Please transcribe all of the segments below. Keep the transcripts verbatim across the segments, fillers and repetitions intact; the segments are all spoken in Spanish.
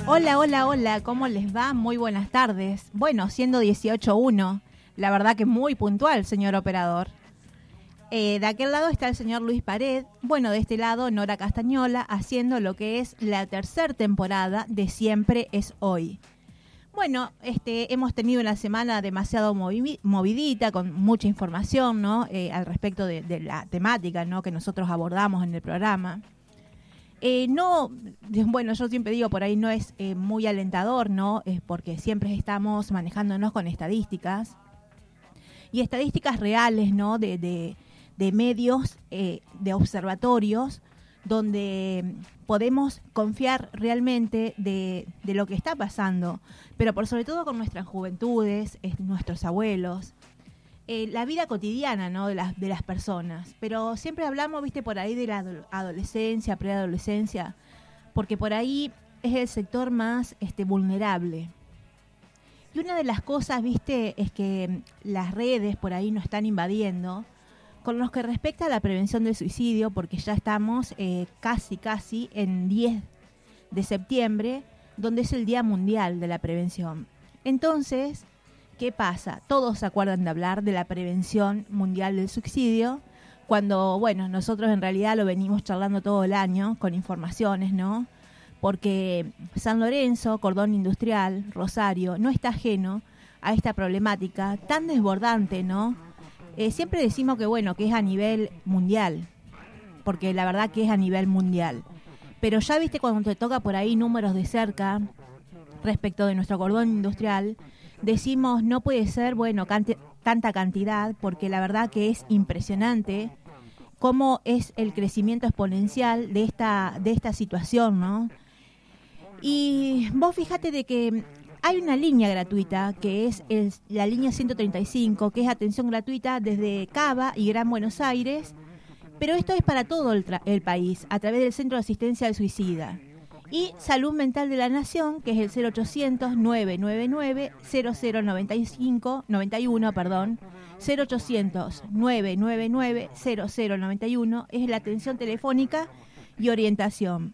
Hola, hola, hola, ¿cómo les va? Muy buenas tardes. Bueno, siendo dieciocho uno, la verdad que muy puntual, señor operador. Eh, de aquel lado está el señor Luis Pared, bueno, de este lado Nora Castañola, haciendo lo que es la tercera temporada de Siempre es Hoy. Bueno, este, hemos tenido una semana demasiado movi- movidita, con mucha información, ¿no? Eh, al respecto de, de la temática, ¿no? Que nosotros abordamos en el programa. Eh, no, bueno, yo siempre digo, por ahí no es eh, muy alentador, ¿no? Es porque siempre estamos manejándonos con estadísticas y estadísticas reales, ¿no? De, de, de medios, eh, de observatorios, donde podemos confiar realmente de, de lo que está pasando, pero por sobre todo con nuestras juventudes, eh, nuestros abuelos, eh, la vida cotidiana, ¿no? de las de las personas. Pero siempre hablamos, viste, por ahí de la adolescencia, preadolescencia, porque por ahí es el sector más este, vulnerable. Y una de las cosas, viste, es que las redes por ahí nos están invadiendo con lo que respecta a la prevención del suicidio, porque ya estamos eh, casi, casi en diez de septiembre, donde es el Día Mundial de la Prevención. Entonces, ¿qué pasa? Todos se acuerdan de hablar de la prevención mundial del suicidio, cuando, bueno, nosotros en realidad lo venimos charlando todo el año con informaciones, ¿no? Porque San Lorenzo, Cordón Industrial, Rosario, no está ajeno a esta problemática tan desbordante, ¿no? Eh, siempre decimos que, bueno, que es a nivel mundial, porque la verdad que es a nivel mundial. Pero ya viste cuando te toca por ahí números de cerca respecto de nuestro cordón industrial, decimos no puede ser, bueno, cante, tanta cantidad, porque la verdad que es impresionante cómo es el crecimiento exponencial de esta, de esta situación, ¿no? Y vos fíjate de que hay una línea gratuita, que es el, la línea ciento treinta y cinco, que es atención gratuita desde Cava y Gran Buenos Aires, pero esto es para todo el, tra- el país, a través del Centro de Asistencia al Suicida. Y Salud Mental de la Nación, que es el cero ochocientos, nueve nueve nueve, cero cero noventa y cinco, noventa y uno, perdón, cero ochocientos, nueve nueve nueve, cero cero noventa y uno, es la atención telefónica y orientación.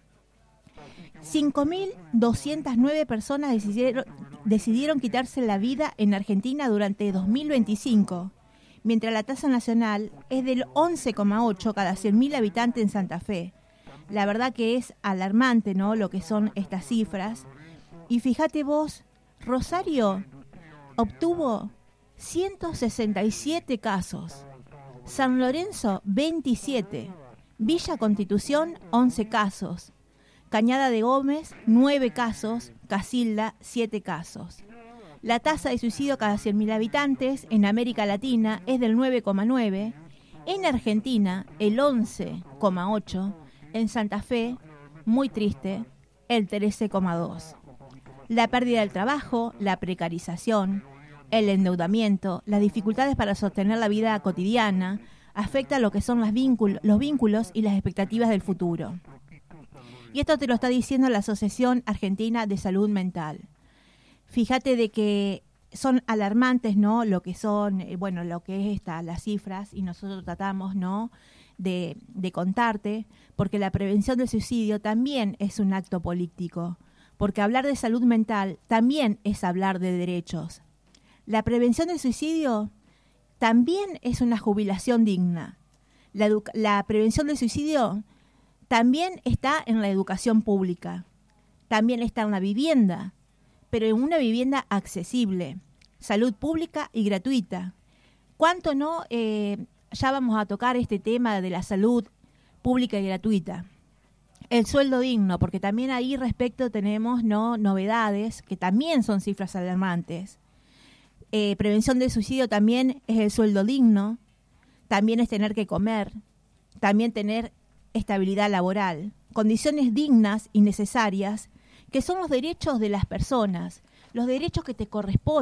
cinco mil doscientas nueve personas decidieron, decidieron quitarse la vida en Argentina durante dos mil veinticinco, mientras la tasa nacional es del once coma ocho cada cien mil habitantes en Santa Fe. La verdad que es alarmante, ¿no?, lo que son estas cifras. Y fíjate vos, Rosario obtuvo ciento sesenta y siete casos, San Lorenzo veintisiete, Villa Constitución once casos, Cañada de Gómez, nueve casos, Casilda, siete casos. La tasa de suicidio cada cien mil habitantes en América Latina es del nueve coma nueve, en Argentina el once coma ocho, en Santa Fe, muy triste, el trece coma dos. La pérdida del trabajo, la precarización, el endeudamiento, las dificultades para sostener la vida cotidiana, afecta lo que son los vínculos, los vínculos y las expectativas del futuro. Y esto te lo está diciendo la Asociación Argentina de Salud Mental. Fíjate de que son alarmantes, ¿no? Lo que son, eh, bueno, lo que es esta, las cifras, y nosotros tratamos, ¿no?, de, de contarte, porque la prevención del suicidio también es un acto político, porque hablar de salud mental también es hablar de derechos. La prevención del suicidio también es una jubilación digna. La, edu- la prevención del suicidio también está en la educación pública, también está en la vivienda, pero en una vivienda accesible, salud pública y gratuita. ¿Cuánto no? Eh, ya vamos a tocar este tema de la salud pública y gratuita. El sueldo digno, porque también ahí respecto tenemos no novedades, que también son cifras alarmantes. Eh, prevención del suicidio también es el sueldo digno, también es tener que comer, también tener estabilidad laboral, condiciones dignas y necesarias, que son los derechos de las personas, los derechos que te corresponden.